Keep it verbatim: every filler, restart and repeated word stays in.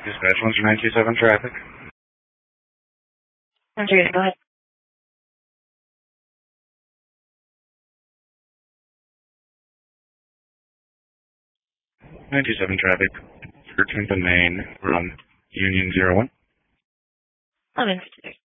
Dispatch one nine two seven traffic. Andrea, go ahead. nine two seven traffic. thirteenth and Main, run Union zero one. I'm in.